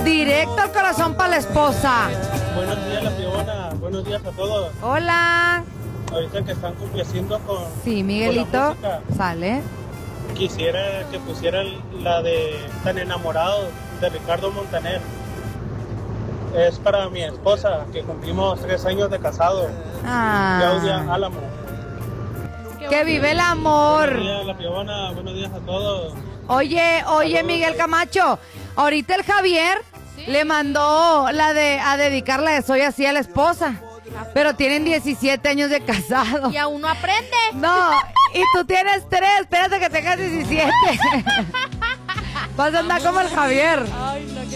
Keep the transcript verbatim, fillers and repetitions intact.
Directo al corazón para la esposa. Buenos días, la Fiona. Buenos días a todos. Hola. Ahorita que están cumpliendo con, Sí, Miguelito. con la música, Sale. quisiera que pusieran la de Tan Enamorado de Ricardo Montaner. Es para mi esposa, que cumplimos tres años de casado. Ah. Claudia Álamo. Que vive el amor. Buenos días, la Fiona. Buenos días a todos. Oye, oye, Saludos. Miguel Camacho. Ahorita el Javier ¿Sí? le mandó la de a dedicarla de Soy Así a la esposa. Pero tienen diecisiete años de casado. Y aún no aprende. No, y tú tienes tres, espérate que tengas diecisiete. Vas a andar como el Javier. Ay, no,